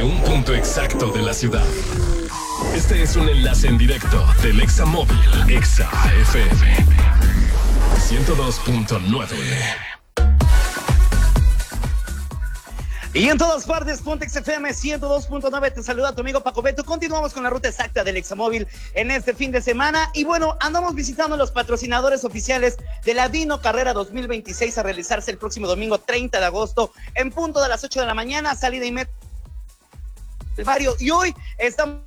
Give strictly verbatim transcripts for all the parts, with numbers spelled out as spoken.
un punto exacto de la ciudad. Este es un enlace en directo del Exa Móvil, Exa F M ciento dos punto nueve. Y en todas partes, Pontex F M ciento dos punto nueve, te saluda tu amigo Paco Beto. Continuamos con la ruta exacta del Examóvil en este fin de semana. Y bueno, andamos visitando los patrocinadores oficiales de la Dino Carrera dos mil veintiséis a realizarse el próximo domingo treinta de agosto en punto de las ocho de la mañana, salida y meta del barrio. Y hoy estamos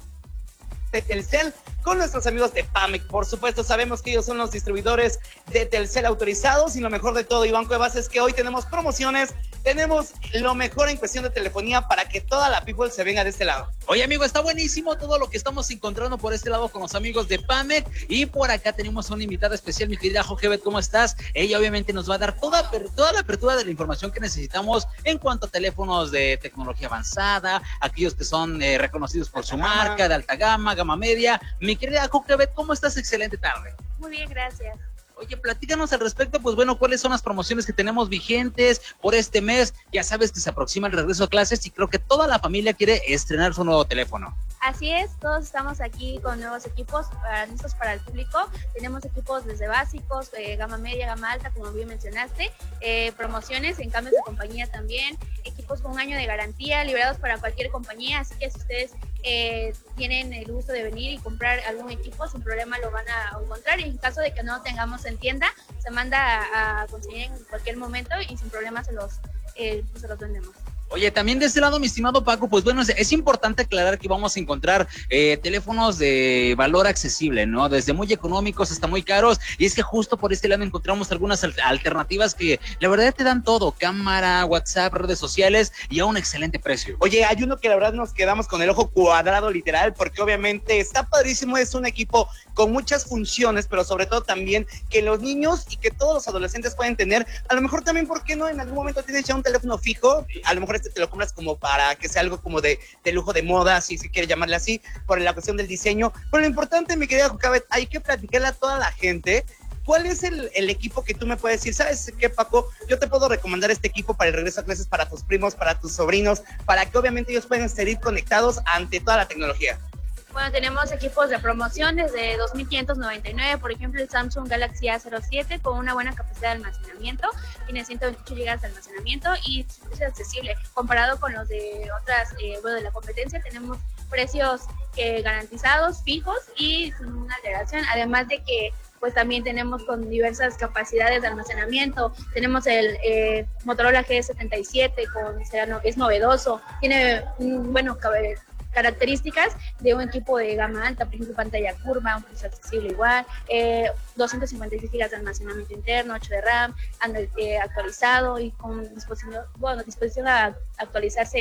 de Telcel con nuestros amigos de Pamec. Por supuesto, sabemos que ellos son los distribuidores de Telcel autorizados, y lo mejor de todo, Iván Cuevas, es que hoy tenemos promociones, tenemos lo mejor en cuestión de telefonía para que toda la people se venga de este lado. Oye, amigo, está buenísimo todo lo que estamos encontrando por este lado con los amigos de Pamec, y por acá tenemos una invitada especial, mi querida Joquebet, ¿cómo estás? Ella obviamente nos va a dar toda, toda la apertura de la información que necesitamos en cuanto a teléfonos de tecnología avanzada, aquellos que son eh, reconocidos por su marca, de alta gama, gama media. Mi querida Joquebet, ¿cómo estás? Excelente tarde. Muy bien, gracias. Oye, platícanos al respecto, pues bueno, ¿cuáles son las promociones que tenemos vigentes por este mes? Ya sabes que se aproxima el regreso a clases y creo que toda la familia quiere estrenar su nuevo teléfono. Así es, todos estamos aquí con nuevos equipos para, listos para el público. Tenemos equipos desde básicos, eh, gama media, gama alta, como bien mencionaste, eh, promociones en cambios de compañía también, equipos con un año de garantía, liberados para cualquier compañía, así que si ustedes eh, tienen el gusto de venir y comprar algún equipo, sin problema lo van a encontrar, y en caso de que no lo tengamos en tienda, se manda a, a conseguir en cualquier momento y sin problema se los, eh, pues se los vendemos. Oye, también de este lado, mi estimado Paco, pues bueno, es, es importante aclarar que vamos a encontrar eh, teléfonos de valor accesible, ¿no? Desde muy económicos hasta muy caros, y es que justo por este lado encontramos algunas al- alternativas que la verdad te dan todo: cámara, WhatsApp, redes sociales y a un excelente precio. Oye, hay uno que la verdad nos quedamos con el ojo cuadrado literal, porque obviamente está padrísimo, es un equipo con muchas funciones, pero sobre todo también que los niños y que todos los adolescentes pueden tener. A lo mejor también, ¿por qué no? En algún momento tienes ya un teléfono fijo, a lo mejor este te lo compras como para que sea algo como de, de lujo de moda, si se quiere llamarle así, por la cuestión del diseño. Pero lo importante, mi querida Joquebet, hay que platicarle a toda la gente. ¿Cuál es el, el equipo que tú me puedes decir? ¿Sabes qué, Paco? Yo te puedo recomendar este equipo para el regreso a clases, para tus primos, para tus sobrinos, para que obviamente ellos puedan seguir conectados ante toda la tecnología. Bueno, tenemos equipos de promoción desde dos mil quinientos noventa y nueve, por ejemplo el Samsung Galaxy A cero siete con una buena capacidad de almacenamiento, tiene ciento veintiocho gigas de almacenamiento y es accesible. Comparado con los de otras, eh, bueno, de la competencia, tenemos precios eh, garantizados, fijos y sin una alteración, además de que pues también tenemos con diversas capacidades de almacenamiento. Tenemos el eh, Motorola G setenta y siete, con, es novedoso, tiene un, bueno, cabe, características de un equipo de gama alta, por ejemplo, pantalla curva, un precio accesible igual, eh, doscientos cincuenta y seis gigas de almacenamiento interno, ocho de RAM, Android eh, actualizado y con disposición, bueno, disposición a actualizarse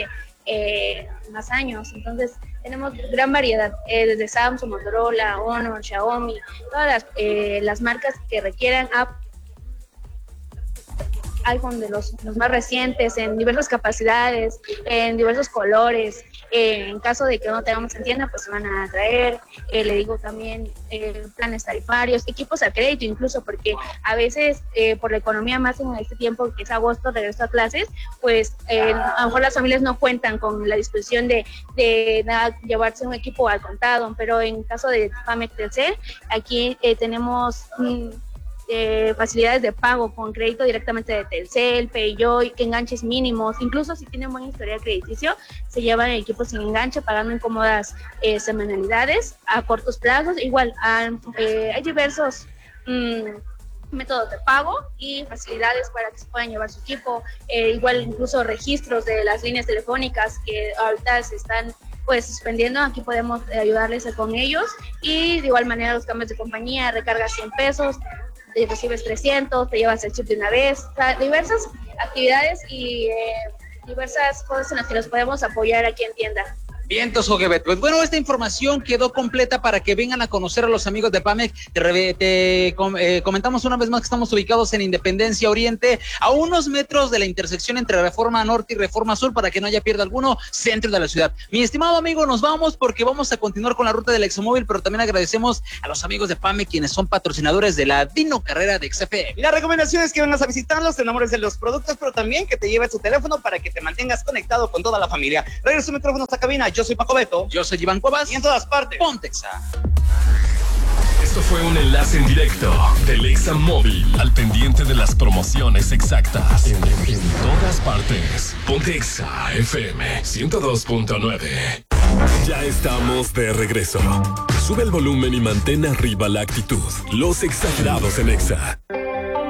eh, más años. Entonces, tenemos gran variedad, eh, desde Samsung, Motorola, Honor, Xiaomi, todas las, eh, las marcas que requieran app, iPhone de los, los más recientes, en diversas capacidades, en diversos colores. Eh, en caso de que no tengamos en tienda, pues se van a traer, eh, le digo también, eh, planes tarifarios, equipos a crédito incluso, porque a veces eh, por la economía, más en este tiempo que es agosto, regreso a clases, pues eh, a lo mejor las familias no cuentan con la disposición de, de nada, llevarse un equipo al contado, pero en caso de Pamec Telcel, aquí eh, tenemos mm, Eh, facilidades de pago con crédito directamente de Telcel, PayJoy, enganches mínimos, incluso si tienen buen historial crediticio, se llevan el equipo sin enganche, pagando en cómodas eh, semanalidades a cortos plazos. Igual a, eh, hay diversos mmm, métodos de pago y facilidades para que se puedan llevar su equipo, eh, igual incluso registros de las líneas telefónicas que ahorita se están pues suspendiendo, aquí podemos ayudarles con ellos, y de igual manera los cambios de compañía, recargas cien pesos, te recibes trescientos, te llevas el chip de una vez, o sea, diversas actividades y eh, diversas cosas en las que los podemos apoyar aquí en tienda. Vientos, Joguebet. Pues bueno, esta información quedó completa para que vengan a conocer a los amigos de Pamec. Te, re, te com, eh, comentamos una vez más que estamos ubicados en Independencia Oriente, a unos metros de la intersección entre Reforma Norte y Reforma Sur, para que no haya pierde alguno, centro de la ciudad. Mi estimado amigo, nos vamos porque vamos a continuar con la ruta del Examóvil, pero también agradecemos a los amigos de Pamec, quienes son patrocinadores de la Dino Carrera de X F M. Y la recomendación es que vengas a visitarlos, te enamores de los productos, pero también que te lleves tu teléfono para que te mantengas conectado con toda la familia. Regreso micrófono a esta cabina. Yo soy Paco Beto. Yo soy Iván Cuevas. Y en todas partes, Pontexa. Esto fue un enlace en directo del Examóvil, al pendiente de las promociones exactas en, en, en todas partes. Pontexa F M ciento dos punto nueve. Ya estamos de regreso. Sube el volumen y mantén arriba la actitud. Los exagerados en Exa.